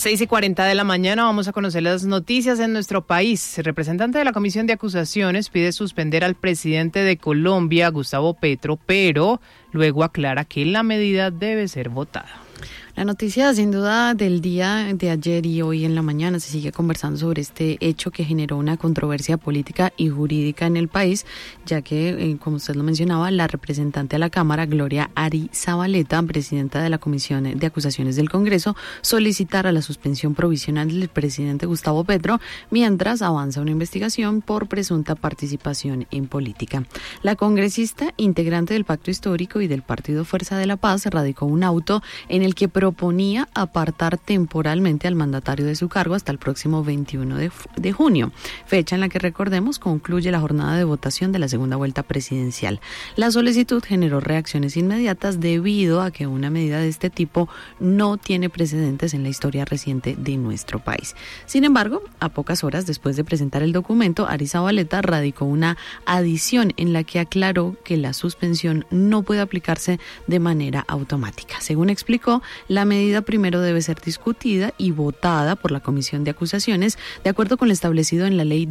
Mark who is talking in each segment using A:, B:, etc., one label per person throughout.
A: 6:40 de la mañana vamos a conocer las noticias en nuestro país. El representante de la Comisión de Acusaciones pide suspender al presidente de Colombia, Gustavo Petro, pero luego aclara que la medida debe ser votada.
B: La noticia sin duda del día de ayer y hoy en la mañana se sigue conversando sobre este hecho que generó una controversia política y jurídica en el país, ya que, como usted lo mencionaba, la representante a la Cámara, Gloria Ari Zabaleta, presidenta de la Comisión de Acusaciones del Congreso, solicitara la suspensión provisional del presidente Gustavo Petro mientras avanza una investigación por presunta participación en política. La congresista, integrante del Pacto Histórico y del Partido Fuerza de la Paz, radicó un auto en el que proponía apartar temporalmente al mandatario de su cargo hasta el próximo 21 de junio, fecha en la que, recordemos, concluye la jornada de votación de la segunda vuelta presidencial. La solicitud generó reacciones inmediatas debido a que una medida de este tipo no tiene precedentes en la historia reciente de nuestro país. Sin embargo, a pocas horas después de presentar el documento, Ari Zabaleta radicó una adición en la que aclaró que la suspensión no puede aplicarse de manera automática. Según explicó, la medida primero debe ser discutida y votada por la Comisión de Acusaciones de acuerdo con lo establecido en la Ley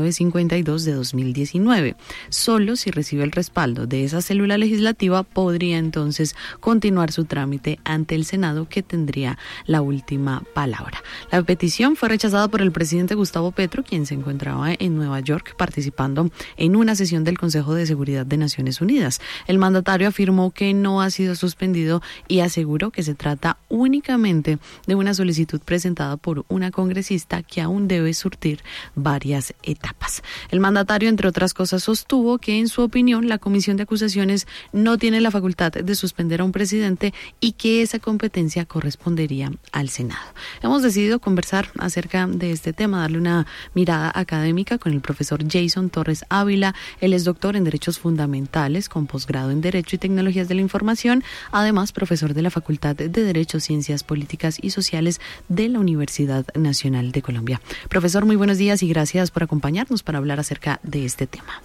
B: 1952 de 2019. Solo si recibe el respaldo de esa célula legislativa podría entonces continuar su trámite ante el Senado, que tendría la última palabra. La petición fue rechazada por el presidente Gustavo Petro, quien se encontraba en Nueva York participando en una sesión del Consejo de Seguridad de Naciones Unidas. El mandatario afirmó que no ha sido suspendido y aseguró que se trata únicamente de una solicitud presentada por una congresista que aún debe surtir varias etapas. El mandatario, entre otras cosas, sostuvo que, en su opinión, la Comisión de Acusaciones no tiene la facultad de suspender a un presidente y que esa competencia correspondería al Senado. Hemos decidido conversar acerca de este tema, darle una mirada académica con el profesor Jason Torres Ávila. Él es doctor en Derechos Fundamentales con posgrado en Derecho y Tecnologías de la Información, además profesor de la Facultad de Derecho, Ciencias Políticas y Sociales de la Universidad Nacional de Colombia. Profesor, muy buenos días y gracias por acompañarnos para hablar acerca de este tema.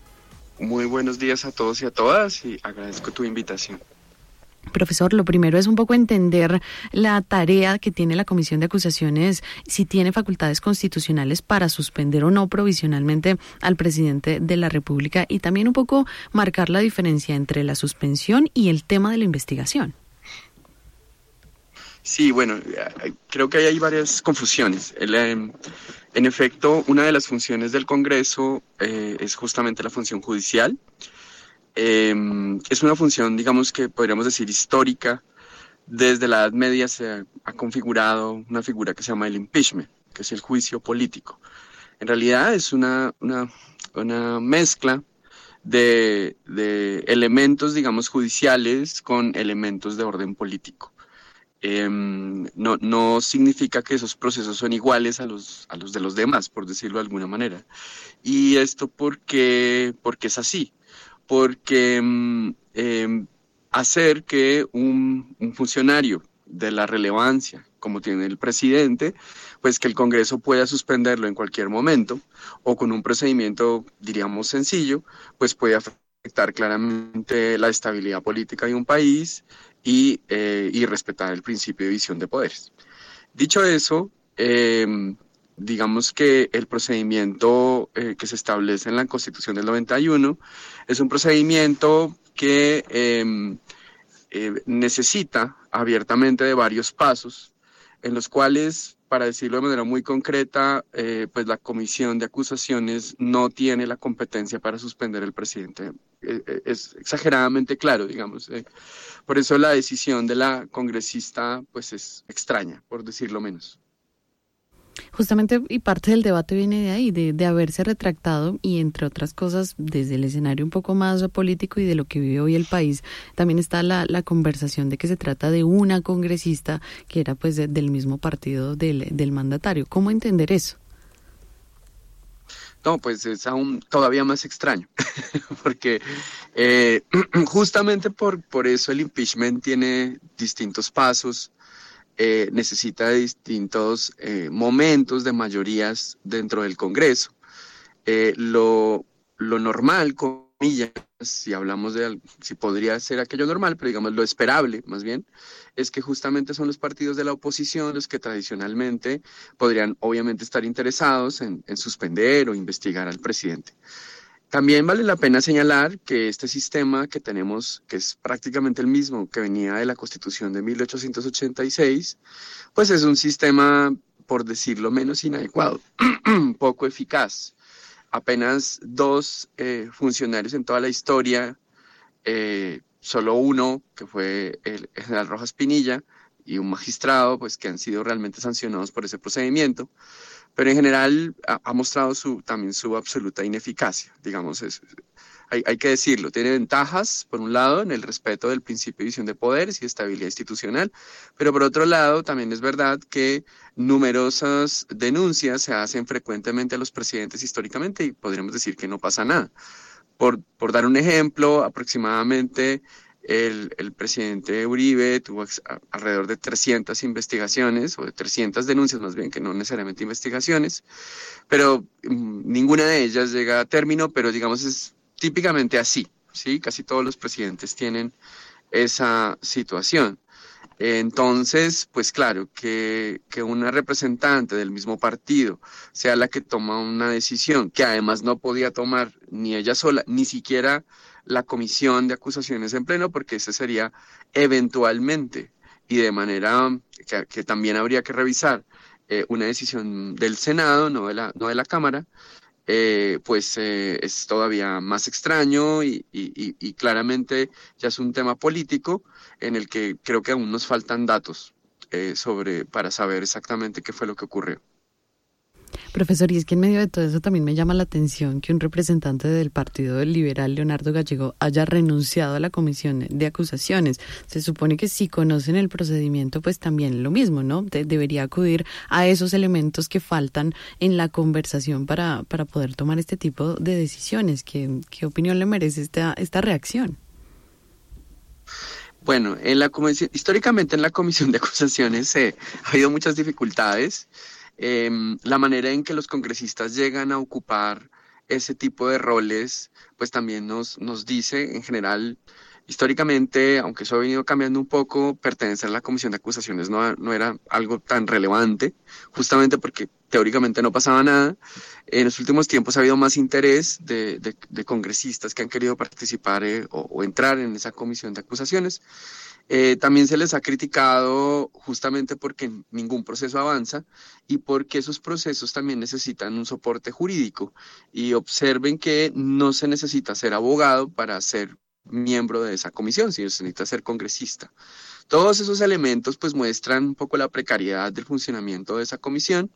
C: Muy buenos días a todos y a todas y agradezco tu invitación.
B: Profesor, lo primero es un poco entender la tarea que tiene la Comisión de Acusaciones, si tiene facultades constitucionales para suspender o no provisionalmente al presidente de la República, y también un poco marcar la diferencia entre la suspensión y el tema de la investigación.
C: Sí, bueno, creo que hay varias confusiones. En efecto, una de las funciones del Congreso es justamente la función judicial. Es una función, digamos, que podríamos decir histórica. Desde la Edad Media se ha configurado una figura que se llama el impeachment, que es el juicio político. En realidad es una mezcla de elementos, digamos, judiciales con elementos de orden político. No significa que esos procesos son iguales a los de los demás, por decirlo de alguna manera. Y esto porque es así, porque hacer que un funcionario de la relevancia, como tiene el presidente, pues que el Congreso pueda suspenderlo en cualquier momento, o con un procedimiento, diríamos, sencillo, pues puede afectar claramente la estabilidad política de un país y respetar el principio de división de poderes. Dicho eso, digamos que el procedimiento que se establece en la Constitución del 91 es un procedimiento que necesita abiertamente de varios pasos, en los cuales, para decirlo de manera muy concreta, pues la Comisión de Acusaciones no tiene la competencia para suspender al presidente. Es exageradamente claro, digamos. Por eso la decisión de la congresista pues es extraña, por decirlo menos.
B: Justamente, y parte del debate viene de ahí, de haberse retractado, y entre otras cosas, desde el escenario un poco más político y de lo que vive hoy el país, también está la conversación de que se trata de una congresista que era pues del mismo partido del mandatario. ¿Cómo entender eso?
C: No, pues es aún todavía más extraño, porque justamente por eso el impeachment tiene distintos pasos, necesita de distintos momentos de mayorías dentro del Congreso. Lo normal con comillas, si hablamos si podría ser aquello normal, pero digamos lo esperable más bien, es que justamente son los partidos de la oposición los que tradicionalmente podrían obviamente estar interesados en suspender o investigar al presidente. También vale la pena señalar que este sistema que tenemos, que es prácticamente el mismo que venía de la Constitución de 1886, pues es un sistema, por decirlo menos, inadecuado, poco eficaz. Apenas dos funcionarios en toda la historia, solo uno, que fue el general Rojas Pinilla, y un magistrado, pues que han sido realmente sancionados por ese procedimiento, pero en general ha mostrado también su absoluta ineficacia, digamos, hay que decirlo, tiene ventajas, por un lado, en el respeto del principio de división de poderes y estabilidad institucional, pero por otro lado, también es verdad que numerosas denuncias se hacen frecuentemente a los presidentes históricamente y podríamos decir que no pasa nada. Por dar un ejemplo, aproximadamente el presidente Uribe tuvo alrededor de 300 investigaciones, o de 300 denuncias más bien, que no necesariamente investigaciones, pero ninguna de ellas llega a término, pero digamos es típicamente así, ¿sí? Casi todos los presidentes tienen esa situación. Entonces, pues claro, que una representante del mismo partido sea la que toma una decisión que además no podía tomar ni ella sola, ni siquiera la comisión de acusaciones en pleno, porque ese sería eventualmente y de manera que también habría que revisar una decisión del Senado, no de la Cámara, pues es todavía más extraño y claramente ya es un tema político en el que creo que aún nos faltan datos para saber exactamente qué fue lo que ocurrió.
B: Profesor, y es que en medio de todo eso también me llama la atención que un representante del Partido Liberal, Leonardo Gallego, haya renunciado a la comisión de acusaciones. Se supone que si conocen el procedimiento, pues también lo mismo, ¿no? Debería acudir a esos elementos que faltan en la conversación para poder tomar este tipo de decisiones. ¿Qué opinión le merece esta reacción?
C: Bueno, históricamente en la comisión de acusaciones ha habido muchas dificultades. La manera en que los congresistas llegan a ocupar ese tipo de roles, pues también nos dice, en general, históricamente, aunque eso ha venido cambiando un poco, pertenecer a la comisión de acusaciones no era algo tan relevante, justamente porque teóricamente no pasaba nada. En los últimos tiempos ha habido más interés de congresistas que han querido participar o entrar en esa comisión de acusaciones. También se les ha criticado justamente porque ningún proceso avanza y porque esos procesos también necesitan un soporte jurídico. Y observen que no se necesita ser abogado para ser miembro de esa comisión, sino se necesita ser congresista. Todos esos elementos pues muestran un poco la precariedad del funcionamiento de esa comisión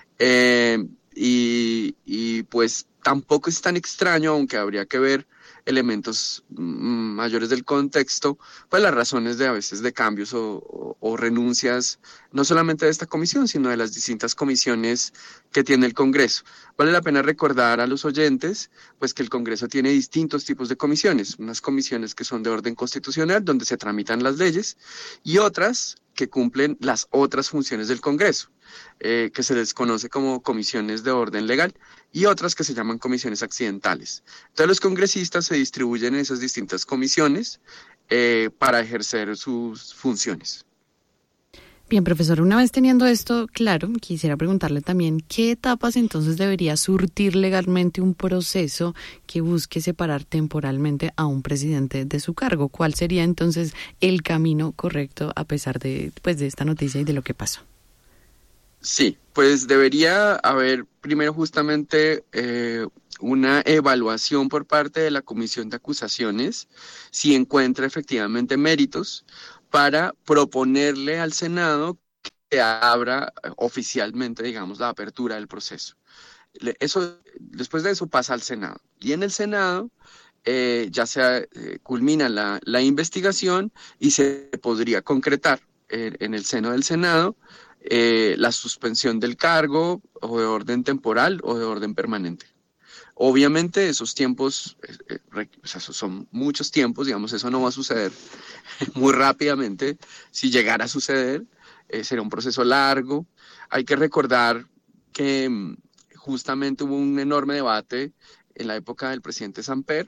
C: y pues tampoco es tan extraño, aunque habría que ver elementos mayores del contexto, pues las razones de a veces de cambios o renuncias, no solamente de esta comisión, sino de las distintas comisiones que tiene el Congreso. Vale la pena recordar a los oyentes, pues que el Congreso tiene distintos tipos de comisiones, unas comisiones que son de orden constitucional, donde se tramitan las leyes, y otras que cumplen las otras funciones del Congreso, que se les conoce como comisiones de orden legal, y otras que se llaman comisiones accidentales. Entonces los congresistas se distribuyen en esas distintas comisiones para ejercer sus funciones.
B: Bien, profesor, una vez teniendo esto claro, quisiera preguntarle también qué etapas entonces debería surtir legalmente un proceso que busque separar temporalmente a un presidente de su cargo. ¿Cuál sería entonces el camino correcto a pesar de esta noticia y de lo que pasó?
C: Sí, pues debería haber primero justamente una evaluación por parte de la Comisión de Acusaciones si encuentra efectivamente méritos para proponerle al Senado que abra oficialmente, digamos, la apertura del proceso. Después de eso pasa al Senado. Y en el Senado ya se culmina la investigación y se podría concretar en el seno del Senado la suspensión del cargo o de orden temporal o de orden permanente. Obviamente esos tiempos, son muchos tiempos, digamos, eso no va a suceder muy rápidamente. Si llegara a suceder, será un proceso largo. Hay que recordar que justamente hubo un enorme debate en la época del presidente Samper,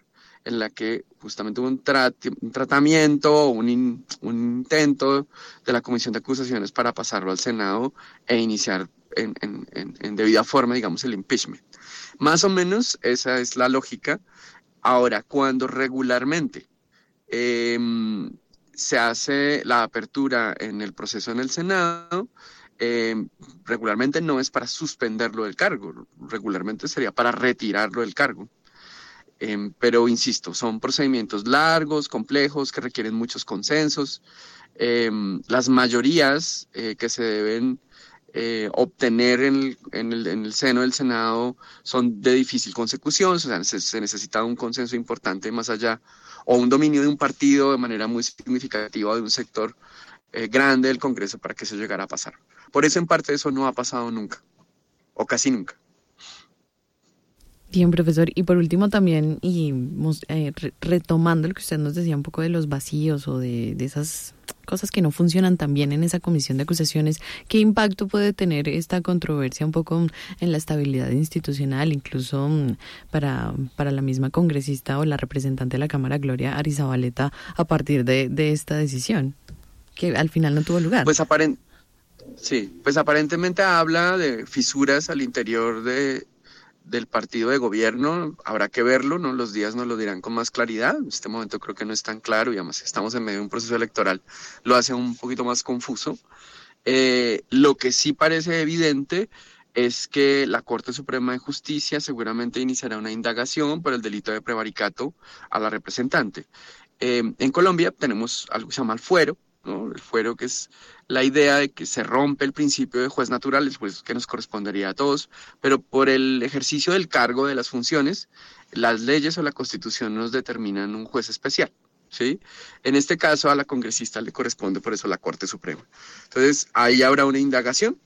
C: en la que justamente hubo un tratamiento, un intento de la Comisión de Acusaciones para pasarlo al Senado e iniciar en debida forma, digamos, el impeachment. Más o menos esa es la lógica. Ahora, cuando regularmente se hace la apertura en el proceso en el Senado, regularmente no es para suspenderlo del cargo, regularmente sería para retirarlo del cargo. Pero insisto, son procedimientos largos, complejos, que requieren muchos consensos. Las mayorías que se deben obtener en el seno del Senado son de difícil consecución, o sea, se necesita un consenso importante más allá, o un dominio de un partido de manera muy significativa de un sector grande del Congreso para que eso llegara a pasar. Por eso, en parte, eso no ha pasado nunca, o casi nunca.
B: Bien, profesor. Y por último también, y retomando lo que usted nos decía un poco de los vacíos o de esas cosas que no funcionan tan bien en esa comisión de acusaciones, ¿qué impacto puede tener esta controversia un poco en la estabilidad institucional, incluso para la misma congresista o la representante de la Cámara, Gloria Arizabaleta, a partir de esta decisión, que al final no tuvo lugar?
C: Pues aparentemente habla de fisuras al interior del partido de gobierno. Habrá que verlo, ¿no? Los días nos lo dirán con más claridad. En este momento creo que no es tan claro y además estamos en medio de un proceso electoral, lo hace un poquito más confuso. Lo que sí parece evidente es que la Corte Suprema de Justicia seguramente iniciará una indagación por el delito de prevaricato a la representante. En Colombia tenemos algo que se llama el fuero, ¿no? El fuero, que es la idea de que se rompe el principio de juez natural, el juez que nos correspondería a todos, pero por el ejercicio del cargo de las funciones, las leyes o la Constitución nos determinan un juez especial, ¿sí? En este caso a la congresista le corresponde por eso la Corte Suprema. Entonces ahí habrá una indagación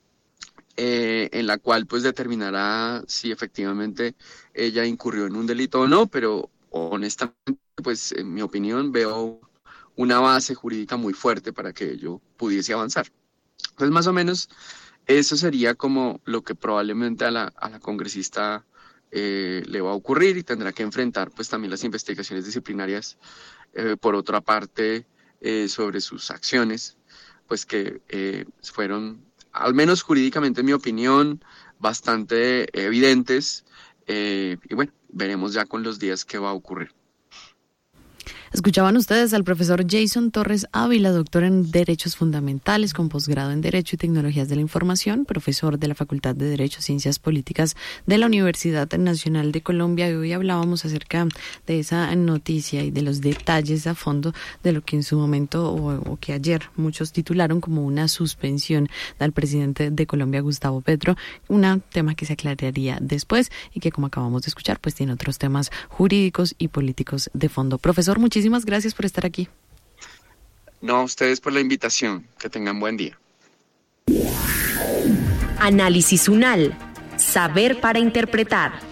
C: en la cual pues determinará si efectivamente ella incurrió en un delito o no, pero honestamente pues en mi opinión veo una base jurídica muy fuerte para que ello pudiese avanzar. Entonces, más o menos, eso sería como lo que probablemente a la congresista le va a ocurrir, y tendrá que enfrentar pues también las investigaciones disciplinarias, por otra parte, sobre sus acciones, pues que fueron, al menos jurídicamente en mi opinión, bastante evidentes, y bueno, veremos ya con los días qué va a ocurrir.
B: Escuchaban ustedes al profesor Jason Torres Ávila, doctor en Derechos Fundamentales, con posgrado en Derecho y Tecnologías de la Información, profesor de la Facultad de Derecho y Ciencias Políticas de la Universidad Nacional de Colombia. Y hoy hablábamos acerca de esa noticia y de los detalles a fondo de lo que en su momento, o que ayer muchos titularon como una suspensión del presidente de Colombia, Gustavo Petro, un tema que se aclararía después y que, como acabamos de escuchar, pues tiene otros temas jurídicos y políticos de fondo. Profesor, muchísimas gracias por estar aquí.
C: No, a ustedes por la invitación. Que tengan buen día.
D: Análisis UNAL. Saber para interpretar.